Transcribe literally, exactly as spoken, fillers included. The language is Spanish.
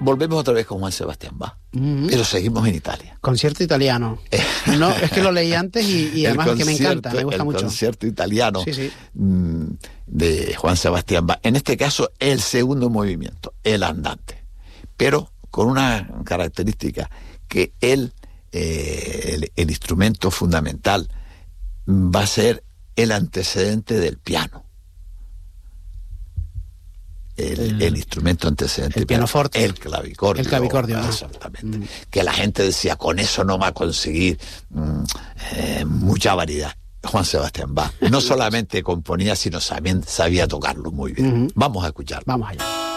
volvemos otra vez con Juan Sebastián Bach, uh-huh. pero seguimos en Italia. Concierto italiano. No, es que lo leí antes y, y además es que me encanta, me gusta el mucho. El concierto italiano sí, sí. de Juan Sebastián Bach. En este caso, el segundo movimiento, el andante. Pero con una característica, que él, eh, el, el instrumento fundamental va a ser el antecedente del piano. El, el, el instrumento antecedente. El pianoforte. El clavicordio. El clavicordio. Exactamente. Mm. Que la gente decía, con eso no va a conseguir mm, eh, mucha variedad. Juan Sebastián Bach no solamente componía, sino también sabía tocarlo muy bien. Mm-hmm. Vamos a escucharlo. Vamos allá.